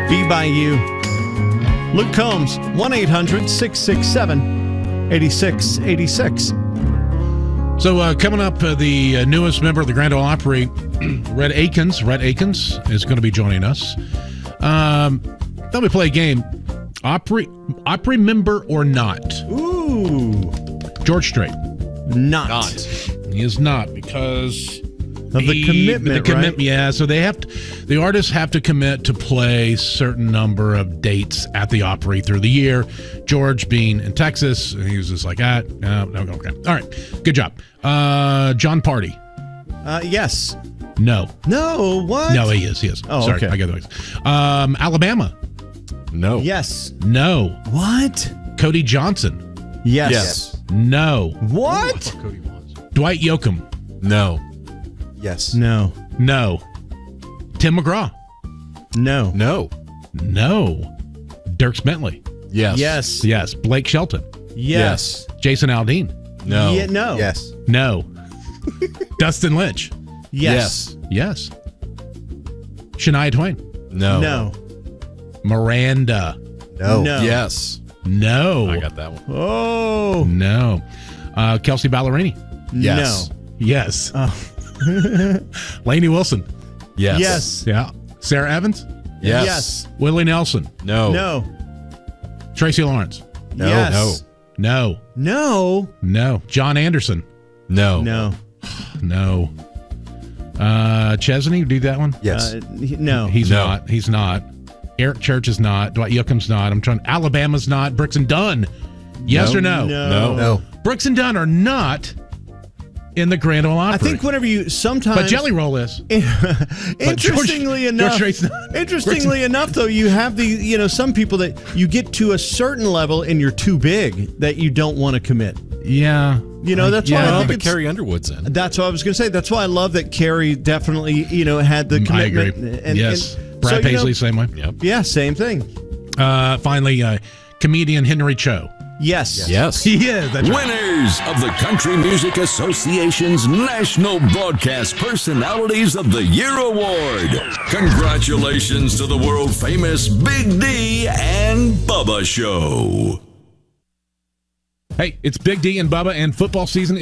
Be By You. Luke Combs, 1-800-667-8686. So coming up, the newest member of the Grand Ole Opry, Rhett Akins. Rhett Akins is going to be joining us. They'll be play a game. Opry member or not? Ooh. George Strait. Not. He is not because of the commitment, right? Yeah, so the artists have to commit to play certain number of dates at the Opry through the year. George being in Texas, he was just like, no, okay. All right, good job. John Party. Yes. No. No, what? No, he is. Oh, sorry, okay. I got the mix. Alabama. No. Yes. No. What? Cody Johnson. Yes. No. What? Cody was. Dwight Yoakam. No. Yes. No. No. Tim McGraw. No. No. No. Dierks Bentley. Yes. Yes. Yes. Blake Shelton. Yes. Jason Aldean. No. Yeah, no. Yes. No. Dustin Lynch. Yes. Yes. Shania Twain. No. No. Miranda. No. No. Yes. No. I got that one. Oh. No. Kelsey Ballerini. Yes. No. Yes. Oh. Lainey Wilson. Yes. Yes. Yeah. Sarah Evans. Yes. Yes. Willie Nelson. No. No. Tracy Lawrence. No. Yes. No. No. No. John Anderson. No. No. No. Chesney, do that one? Yes. No. He's No. not. He's not. Eric Church is not. Dwight Yoakam's not. Alabama's not. Brooks and Dunn. Yes or no? No. Brooks and Dunn are not in the Grand Ole Opry. I think whenever you sometimes. But Jelly Roll is. Interestingly enough, though, you have some people that you get to a certain level and you're too big that you don't want to commit. Yeah. That's why I think but Carrie Underwood's in. That's what I was going to say. That's why I love that Carrie definitely, had the commitment. I agree. And, yes. and Brad so, Paisley, same way. Yep. Yeah, same thing. Finally, comedian Henry Cho. Yes. Yes. He is. That's right. Winners of the Country Music Association's National Broadcast Personalities of the Year Award. Congratulations to the world-famous Big D and Bubba Show. Hey, it's Big D and Bubba, and football season